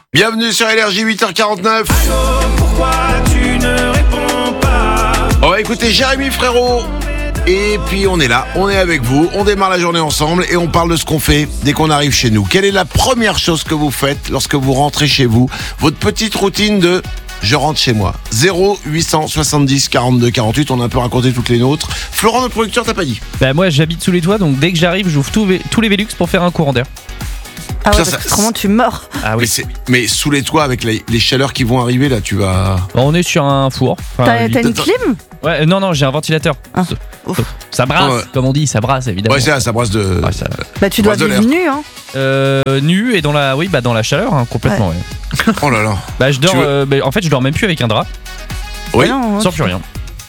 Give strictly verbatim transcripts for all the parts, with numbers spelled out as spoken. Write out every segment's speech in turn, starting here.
Bienvenue sur L R J, huit heures quarante-neuf. Allô, pourquoi tu ne réponds pas? On va écouter Jérémy Frérot. Et puis on est là, on est avec vous, on démarre la journée ensemble et on parle de ce qu'on fait dès qu'on arrive chez nous. Quelle est la première chose que vous faites lorsque vous rentrez chez vous? Votre petite routine de je rentre chez moi. zéro huit cent soixante-dix quarante-deux quarante-huit, on a un peu raconté toutes les nôtres. Florent, notre producteur, t'as pas dit? Bah moi j'habite sous les toits, donc dès que j'arrive j'ouvre tous, tous les Velux pour faire un courant d'air. Ah ouais, Ça, parce ça- que autrement tu meurs. Ah mais, oui. c'est- mais sous les toits, avec les, les chaleurs qui vont arriver, là, tu vas... Bon, on est sur un four. Enfin, T'as vite. t'as une clim? Ouais, euh, non non, j'ai un ventilateur. Ah, Ça- ouf. Ça brasse, Ouais. comme on dit, ça brasse évidemment. Ouais, c'est ça, ça brasse de... Ouais, ça- Bah tu dois Brasse de vivre l'air. nu hein. Euh, nu et dans la, oui, bah dans la chaleur, hein, complètement. Ouais. Oh là là. Bah je dors. Tu veux- euh, bah, en fait, je dors même plus avec un drap, Oui. Bah non, sans tu- plus rien.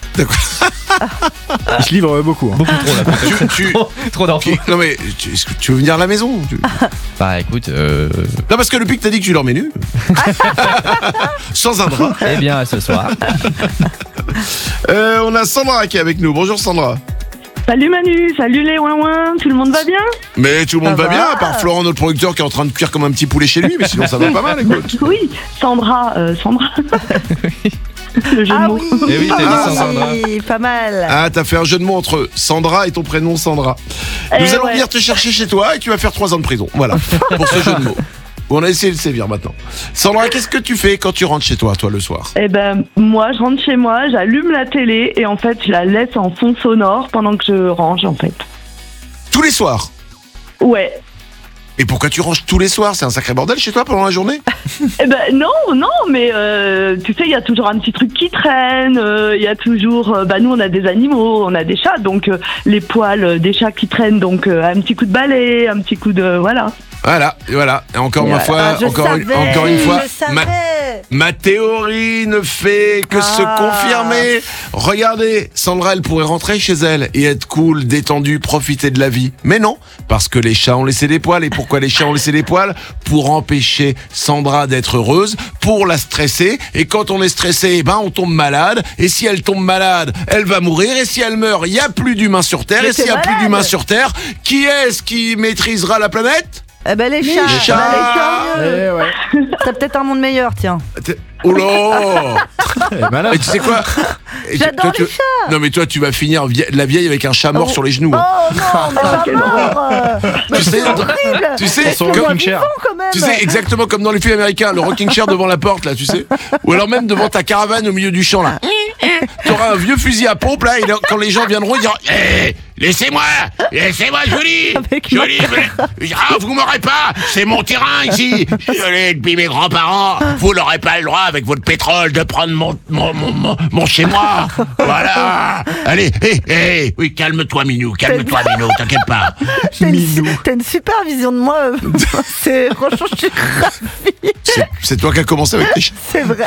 Il se livre beaucoup. Hein. Beaucoup trop là. Tu, tu- trop trop d'infos. Non mais, tu, est-ce que tu veux venir à la maison? Tu- Bah écoute, euh... Non, parce que depuis que t'as dit que tu dormais nu, sans un drap. eh bien à ce soir. Euh, on a Sandra qui est avec nous. Bonjour Sandra. Salut Manu, salut les ouin tout le monde va bien? Mais tout le monde Ça va va bien, à part Florent, notre producteur, qui est en train de cuire comme un petit poulet chez lui, mais sinon ça va pas mal, écoute. Oui, Sandra, euh, Sandra. Le jeu de Ah mots. oui, Eh oui, t'as dit sans Sandra. oui, pas mal. Ah, t'as fait un jeu de mots entre Sandra et ton prénom Sandra. Eh Nous allons ouais. venir te chercher chez toi et tu vas faire trois ans de prison. Voilà, pour ce jeu de mots. On a essayé de le sévir maintenant. Sandra, qu'est-ce que tu fais quand tu rentres chez toi, toi, le soir? Eh ben, moi, je rentre chez moi, j'allume la télé et en fait, je la laisse en fond sonore pendant que je range, en fait. Tous les soirs. Ouais. Et pourquoi tu ranges tous les soirs? C'est un sacré bordel chez toi pendant la journée? Eh ben, non, non, mais euh, tu sais, il y a toujours un petit truc qui traîne, euh, il y a toujours... euh, bah, nous, on a des animaux, on a des chats, donc euh, les poils euh, des chats qui traînent, donc euh, un petit coup de balai, un petit coup de... Voilà. Voilà, et voilà. Et encore ma Voilà. fois, Ah, je encore, savais, une, encore une fois, je ma, savais. ma théorie ne fait que se Ah. confirmer. Regardez, Sandra, elle pourrait rentrer chez elle et être cool, détendue, profiter de la vie. Mais non, parce que les chats ont laissé des poils. Et pourquoi les chats ont laissé des poils? Pour empêcher Sandra d'être heureuse, pour la stresser. Et quand on est stressé, eh ben on tombe malade. Et si elle tombe malade, elle va mourir. Et si elle meurt, il n'y a plus d'humains sur Terre. Mais Et s'il n'y a t'es plus malade. d'humains sur Terre, qui est-ce qui maîtrisera la planète? Eh ben les chats. chats. Bah, les chats, Eh ouais. mieux. T'as peut-être un monde meilleur, tiens. T'es- Oh là! Eh, malade. Et tu sais quoi? Et tu- J'adore toi, tu- les chats. Non mais toi tu vas finir vie- la vieille avec un chat mort Oh. sur les genoux. Oh hein. non, mais pas quelle mort. euh, mais Tu sais- c'est horrible. tu sais, Mais son fais-moi rocking chair. vivant, quand même. Tu sais exactement comme dans les films américains, le rocking chair devant la porte là, tu sais. Ou alors même devant ta caravane au milieu du champ là. T'auras un vieux fusil à pompe là et là, quand les gens viendront ils diront hé, laissez-moi, laissez-moi Julie, Avec Julie, mais- ah vous m'aurez pas, c'est mon terrain ici. Je l'ai depuis mes grands-parents. Vous n'aurez pas le droit avec votre pétrole de prendre mon mon mon, mon, mon chez moi. Voilà. Allez, hé, hé, oui calme-toi Minou, calme-toi Minou, t'inquiète pas. T'as une, t'as une super vision de moi. euh, C'est franchement, je suis ravie. C'est, c'est toi qui as commencé avec les chats. C'est vrai.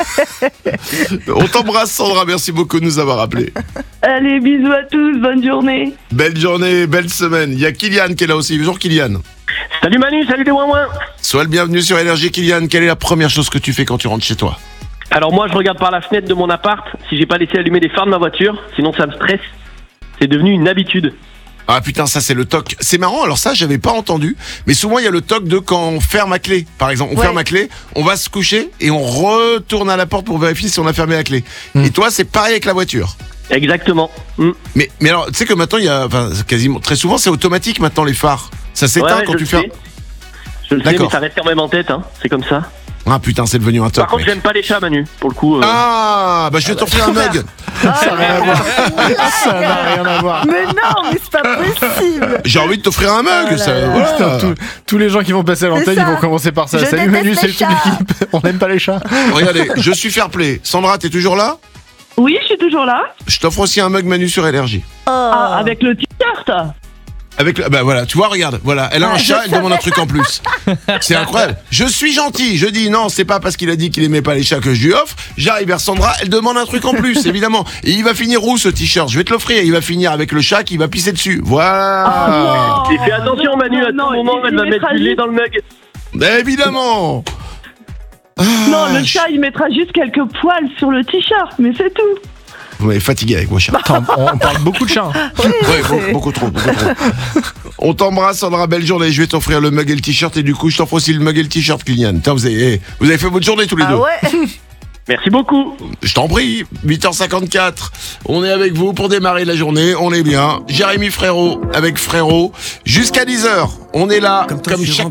On t'embrasse Sandra, merci beaucoup de nous avoir appelés. Allez, bisous à tous, bonne journée. Belle journée, belle semaine. Il y a Kylian qui est là aussi. Bonjour Kylian. Salut Manu, salut les ouin Sois le bienvenu sur L R J. Kylian, quelle est la première chose que tu fais quand tu rentres chez toi? Alors moi je regarde par la fenêtre de mon appart si j'ai pas laissé allumer les phares de ma voiture, sinon ça me stresse. C'est devenu une habitude. Ah putain, ça c'est le toc. C'est marrant, alors ça j'avais pas entendu, mais souvent il y a le toc de quand on ferme la clé. Par exemple, on Ouais. ferme la clé, on va se coucher et on retourne à la porte pour vérifier si on a fermé la clé. Et toi c'est pareil avec la voiture. Exactement. Mm. Mais, mais alors, tu sais que maintenant il y a, enfin quasiment, très souvent c'est automatique maintenant les phares. Ça s'éteint Ouais, ouais, quand je tu le fermes. sais. Je le sais, D'accord. mais ça reste quand même en tête, hein. C'est comme ça. Ah putain, c'est devenu un toc. Par contre, mec. j'aime pas les chats, Manu, pour le coup. euh. Ah, bah je vais t'offrir un mug. Ça n'a rien à voir. Ça n'a rien à voir. Mais non, mais c'est pas possible. J'ai envie de t'offrir un mug. Oh là ça, là. voilà. Putain, tous- tous les gens qui vont passer à l'antenne, C'est ils ça. vont commencer par ça. Je Salut déteste Manu, les salut toute chats. l'équipe. On n'aime pas les chats. Regardez, je suis fair play. Sandra, t'es toujours là? Oui, je suis toujours là. Je t'offre aussi un mug Manu sur L R J. Oh. Ah, avec le t-shirt. Avec le, bah voilà, tu vois, regarde, voilà, elle a un Ah, chat, je elle demande un truc en plus. C'est incroyable. Je suis gentil, je dis non, c'est pas parce qu'il a dit qu'il aimait pas les chats que je lui offre. J'arrive vers Sandra, elle demande un truc en plus, évidemment. Et il va finir où ce t-shirt? Je vais te l'offrir. Il va finir avec le chat qui va pisser dessus. Voilà. Et fais attention, Manu, à tout Non, moment, il- elle va il mettre mettra du lait juste- dans le mug. Bah, évidemment. Non, Ah, le chat, il mettra juste quelques poils sur le t-shirt, mais c'est tout. Vous m'avez fatigué avec vos chats. Attends, on parle beaucoup de chats. hein. Oui, Ouais, c'est- beaucoup, beaucoup trop, beaucoup trop. On t'embrasse, Sandra, belle journée. Je vais t'offrir le mug et le t-shirt et du coup, je t'offre aussi le mug et le t-shirt, Kylian. Tiens, vous avez, eh, vous avez fait votre journée tous les Ah deux. ouais. Merci beaucoup. Je t'en prie, huit heures cinquante-quatre. On est avec vous pour démarrer la journée. On est bien. Jérémy Frérot avec Frérot. Jusqu'à dix heures. On est là, comme, chaque